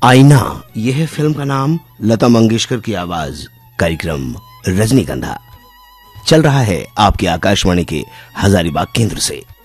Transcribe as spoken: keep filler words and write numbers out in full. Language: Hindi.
आईना, यह है फिल्म का नाम। लता मंगेशकर की आवाज। कार्यक्रम रजनीगंधा चल रहा है आपके आकाशवाणी के हजारीबाग केंद्र से।